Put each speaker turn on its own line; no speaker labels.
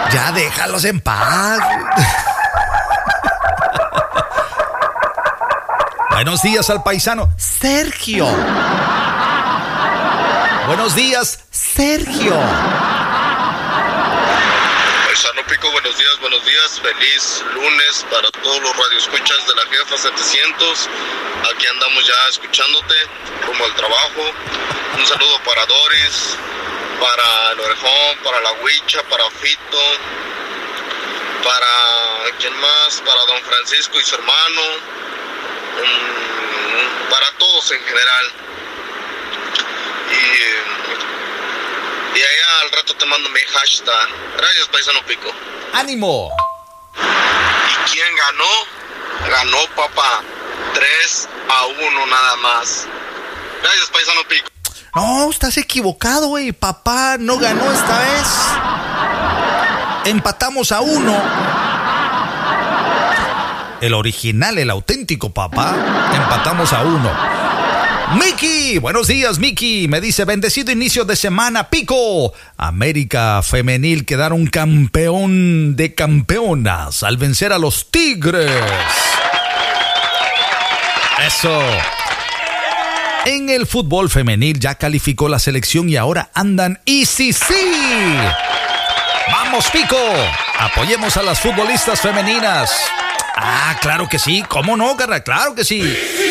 Ya déjalos en paz. Buenos días al paisano Sergio. Buenos días, Sergio.
Paisano Pico, buenos días. Feliz lunes para todos los radioescuchas de la Jefa 700. Aquí andamos ya escuchándote rumbo al trabajo. Un saludo para Doris, para el Orejón, para la Huicha, para Fito, para ¿quién más? Para don Francisco y su hermano. Para todos en general. Y allá al rato te mando mi hashtag. Gracias, paisano Pico.
¡Ánimo!
¿Y quién ganó? Ganó, papá. 3-1 nada más. Gracias, paisano Pico.
No, estás equivocado, güey. Papá no ganó esta vez. Empatamos a 1. El original, el auténtico, papá. Empatamos a 1. Miki, buenos días, Miki. Me dice, bendecido inicio de semana, Pico. América Femenil quedaron campeón de campeonas al vencer a los Tigres. Eso. En el fútbol femenil ya calificó la selección y ahora andan sí. Vamos, Pico. Apoyemos a las futbolistas femeninas. Ah, claro que sí. ¿Cómo no, carnal? Claro que sí.